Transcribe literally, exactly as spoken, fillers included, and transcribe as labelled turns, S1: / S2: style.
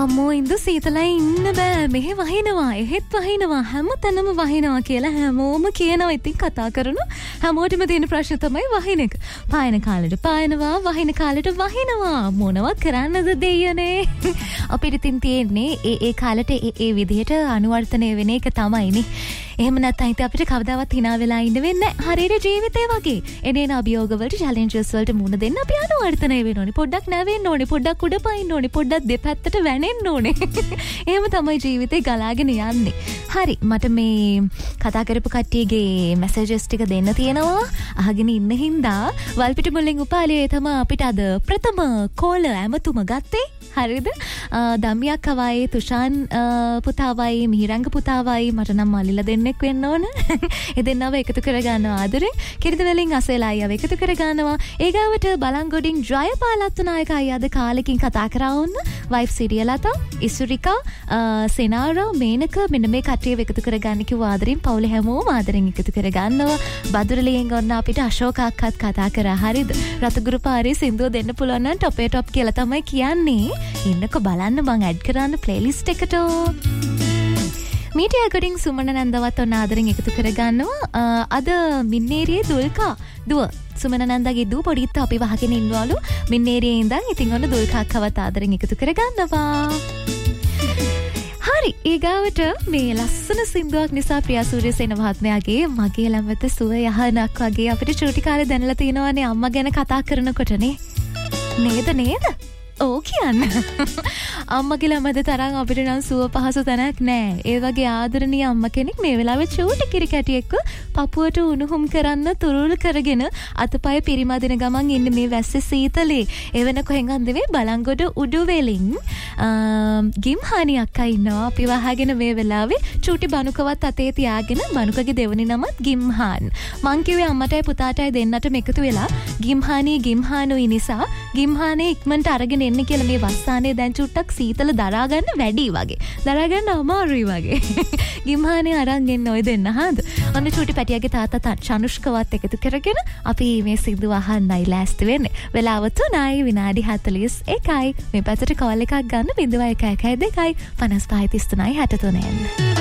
S1: අම්මෝ ඉඳු සීතලයි ඉන්න බෑ මෙහෙ වහිනවා එහෙත් වහිනවා හැමතැනම වහිනවා කියලා හැමෝම කියනවා. ඉතින් කතා කරනවා හැමෝටම තියෙන ප්‍රශ්න තමයි වහින එක. පායන කාලෙට පායනවා වහින කාලෙට වහිනවා. මොනවත් කරන්නද දෙයනේ. අපිට ඉතින් තියෙන්නේ ඒ ඒ කාලෙට ඒ ඒ විදිහට අනුවර්තනය වෙන එක තමයිනේ. එහෙම නැත්නම් ඉතින් අපිට කවදාවත් hina වෙලා ඉන්න වෙන්නේ නැහැ. හරියට ජීවිතේ වගේ. එනේන අභියෝග වලට challenges වලට මුහුණ දෙන්න අපි අනුවර්තනය වෙන්න ඕනේ. පොඩ්ඩක් නැවෙන්න ඕනේ. පොඩ්ඩක් උඩ පයින්න ඕනේ. පොඩ්ඩක් දෙපැත්තට වැනෙන්න ඕනේ. එහෙම තමයි ජීවිතේ ගලාගෙන යන්නේ. හරි මට මේ කතා කරපු කට්ටියගේ මැසේජස් ටික දෙන්න තියෙනවා. අහගෙන ඉන්න හින්දා වල්පිට මුලින් උපාලේ තමයි අපිට අද ප්‍රථම කෝල ඇමතුම ගත්තේ. හරිද? දම්මියක් අවයි තුෂාන් පුතාවයි මිහිරංග පුතාවයි මට නම් මල්ලිලා දෙන්නෙක් වෙන්න ඕන. ඒ දෙන්නව එකතු කර ගන්නවා ආදරේ. කිරිද වලින් අසේලා අයව එකතු කර ගන්නවා. ඒගාවට බලංගොඩින් ජයපාලත්තු නායක අය අද කාලෙකින් කතා කරා වුණ වයිෆ් සිරියලතා ඉසුරිකා සෙනාරා මේනක මෙන්න මේ කට්ටියව එකතු කර ගන්න කිව්වා ආදරෙන් පවුලේ හැමෝම ආදරෙන් එකතු කර ගන්නවා. බදුරලියෙන් ගන්න අපිට අශෝක අක්කත් කතා කරා. හරිද? රතගුරු පාරේ සින්දුව දෙන්න පුළුවන් නම් ටොපේ ටොප් කියලා තමයි කියන්නේ. ඉන්නකො බලන්න මං ඇඩ් කරන්න ප්ලේලිස්ට් එකට. මීටියා ගඩින් සුමන නන්දවත් ඔන්න ආදරෙන් එකතු කරගන්නවා. අද මින්නේරියේ දුල්කා දුව සුමන නන්දගේ දුව පොඩිත් අපි වහගෙන ඉන්නවලු මින්නේරියේ ඉඳන්. ඉතින් ඔන්න දුල්කා අක්කවත් ආදරෙන් එකතු කරගන්නවා. හරි ඊගාවට මේ ලස්සන සින්දුවක් නිසා ප්‍රියා සූර්යසේන මහත්මයාගේ මගේ ළඟට සුව යහනක් වගේ අපිට චූටි කාලේ දැනලා තියෙනවානේ අම්මා ගැන කතා කරනකොටනේ. නේද නේද? ඕ කියන්න අම්මගේ ළමද තරම් අපිට නම් සුව පහසු තැනක් නෑ. ඒ වගේ ආදරණීය අම්ම කෙනෙක් මේ වෙලාවේ චූටි කිරි කැටියෙක්ව පපුවට උණුහුම් කරන්න තුරුල් කරගෙන අතපය පිරිමදින ගමන් ඉන්නේ මේ වැස්සේ සීතලේ. ඒ වෙන කොහෙන් හන්දේ බලංගොඩ උඩුවෙලින් ගිම්හානි අක්කා ඉන්නවා. අපි වහගෙන මේ වෙලාවේ චූටි බණුකවත් අතේ තියාගෙන බණුකගේ දෙවනි නමත් ගිම්හාන්. මං කිව්වේ අම්මටයි පුතාටයි දෙන්නටම එකතු වෙලා ගිම්හානි ගිම්හානුයි නිසා ගිම්හානේ ඉක්මනට අරගෙන එන්න කියලා මේ වස්සානේ දැන් චුට්ටක් සීතල දරා ගන්න වැඩි වගේ. දරා ගන්න අමාරුයි වගේ. ගිම්හානේ අරන් එන්න ඔය දෙන්න හාද. අන්න චූටි පැටියාගේ තාත්තා චනුෂ්කවත් එකතු කරගෙන අපි මේ සින්දුව අහන්නයි ලෑස්ති වෙන්නේ. වෙලාව තුනයි විනාඩි හතළිස් එකයි. මේ පැත්තට කෝල් එකක් ගන්න බිංදුව එක එකයි දෙකයි පනස් පහයි තිස් තුනයි හැට තුනෙන්.